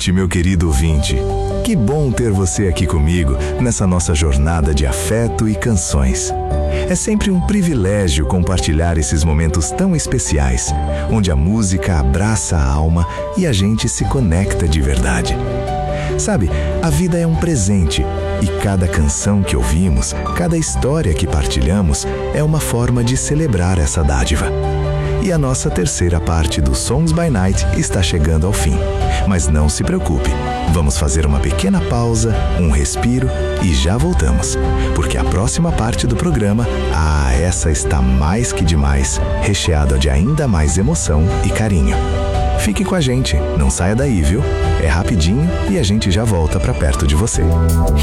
noite, meu querido ouvinte. Que bom ter você aqui comigo nessa nossa jornada de afeto e canções. É sempre um privilégio compartilhar esses momentos tão especiais, onde a música abraça a alma e a gente se conecta de verdade. Sabe, a vida é um presente e cada canção que ouvimos, cada história que partilhamos é uma forma de celebrar essa dádiva. E a nossa terceira parte do Songs by Night está chegando ao fim. Mas não se preocupe, vamos fazer uma pequena pausa, um respiro e já voltamos. Porque a próxima parte do programa, essa está mais que demais, recheada de ainda mais emoção e carinho. Fique com a gente, não saia daí, viu? É rapidinho e a gente já volta para perto de você.